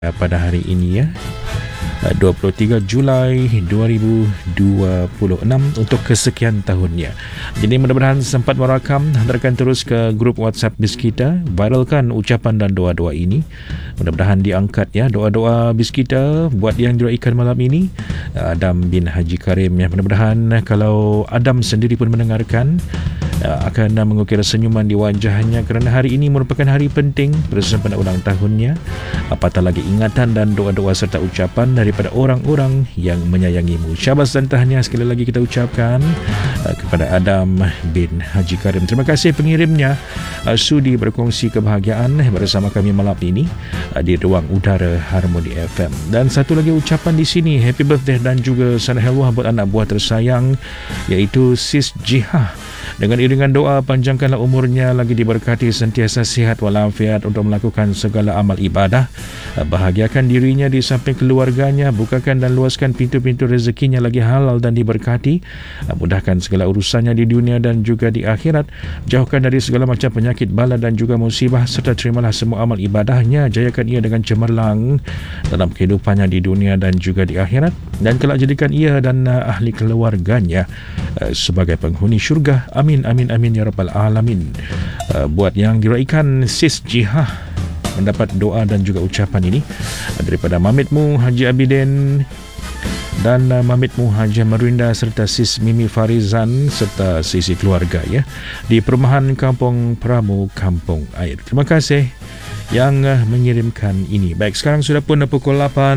pada hari ini ya, 23 Julai 2026 untuk kesekian tahunnya. Jadi mudah-mudahan sempat merakam, hantarkan terus ke grup WhatsApp bis kita, viralkan ucapan dan doa-doa ini. Mudah-mudahan diangkat ya doa-doa bis kita buat yang diraikan malam ini. Adam bin Haji Karim ya, mudah-mudahan kalau Adam sendiri pun mendengarkan akan mengukir senyuman di wajahnya kerana hari ini merupakan hari penting bersempena ulang tahunnya. Apatah lagi ingatan dan doa-doa serta ucapan daripada orang-orang yang menyayangimu. Syabas dan tahniah sekali lagi kita ucapkan kepada Adam bin Haji Karim. Terima kasih pengirimnya sudi berkongsi kebahagiaan bersama kami malam ini di ruang udara Harmony FM. Dan satu lagi ucapan di sini, happy birthday dan juga salam helwah buat anak buah tersayang iaitu Sis Jihah. Dengan iringan doa, panjangkanlah umurnya, lagi diberkati, sentiasa sihat walafiat untuk melakukan segala amal ibadah. Bahagiakan dirinya di samping keluarganya, bukakan dan luaskan pintu-pintu rezekinya lagi halal dan diberkati. Mudahkan segala urusannya di dunia dan juga di akhirat. Jauhkan dari segala macam penyakit, bala dan juga musibah, serta terimalah semua amal ibadahnya. Jayakan ia dengan cemerlang dalam kehidupannya di dunia dan juga di akhirat. Dan kelak jadikan ia dan ahli keluarganya sebagai penghuni syurga. Amin, amin, amin ya rabbal alamin. Buat yang diraikan Sis Jihah mendapat doa dan juga ucapan ini daripada Mamitmu Haji Abidin dan Mamitmu Haji Marinda serta Sis Mimi Farizan serta sisi keluarga ya di perumahan Kampung Pramu, Kampung Air. Terima kasih yang mengirimkan ini. Baik, sekarang sudah pun pukul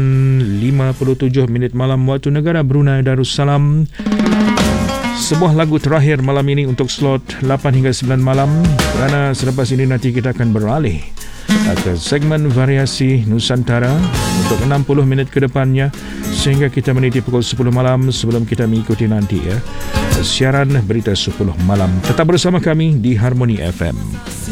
8.57 malam waktu negara Brunei Darussalam. Sebuah lagu terakhir malam ini untuk slot 8 hingga 9 malam, kerana selepas ini nanti kita akan beralih ke segmen variasi Nusantara untuk 60 minit ke depannya sehingga kita meniti pukul 10 malam sebelum kita mengikuti nanti ya siaran berita 10 malam. Tetap bersama kami di Harmony FM.